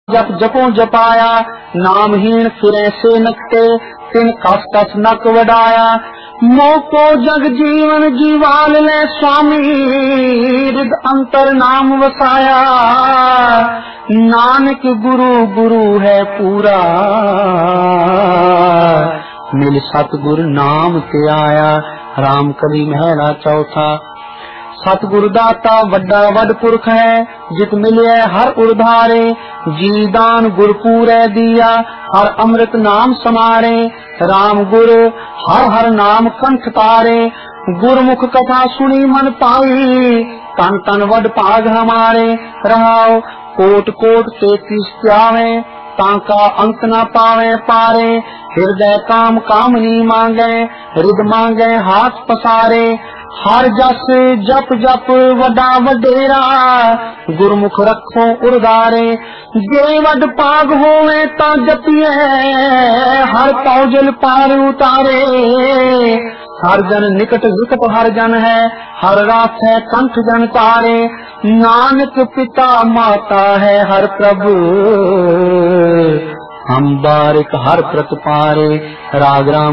जप जपो जपाया, नामहीन फिरे से नकटे, तिन कस कस नक वडाया। मोको जग जीवन जीवाल ले स्वामी, हृद अंतर नाम वसाया। नानक गुरु गुरु है पूरा, मिल सतगुर नाम ते आया। राम कली महला चौथा। सतगुरु दाता वड्डा वड पुरख है, जित मिले हर उधारे। जी दान गुरपूरे दिया, हर अमृत नाम समारे। राम गुरु हर हर नाम कंठ तारे, गुरमुख कथा सुनी मन पाई। तन तन वड भाग हमारे, रहाओ कोट कोट 33 त्यावे। ताका अंत न पावे पारे, हृदय काम कामनी मांगे। हृद मांगे हाथ पसारे, हर जस जप जप वडा वडेरा। गुरमुख रखो उरदारे, जे वड पाग होवे ता जपिए। हर पौजल पार उतारे, हर जन निकट विकट हर जन है। हर रात है कंठ जन तारे, नानक पिता माता है हर प्रभु। हम बारिक हर प्रत पारे। राग राम